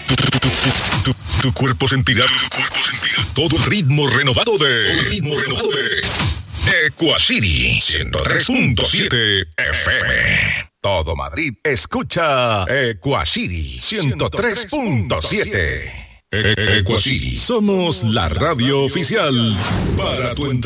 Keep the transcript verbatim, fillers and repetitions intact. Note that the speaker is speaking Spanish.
Tu, tu, tu, tu, tu cuerpo sentirá, tu cuerpo sentirá todo el ritmo renovado de, el ritmo renovado de Equacity ciento tres punto siete F M. Todo Madrid escucha Equacity ciento tres punto siete. Equacity, somos la radio oficial para tu entretenimiento.